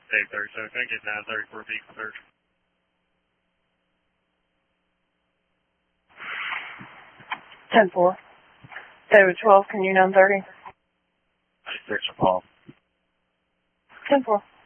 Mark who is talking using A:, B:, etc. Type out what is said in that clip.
A: Dave 37, can I get 930 for a vehicle search?
B: (10-4). David 12, can you 930?
A: Search for Paul.
B: 10-4.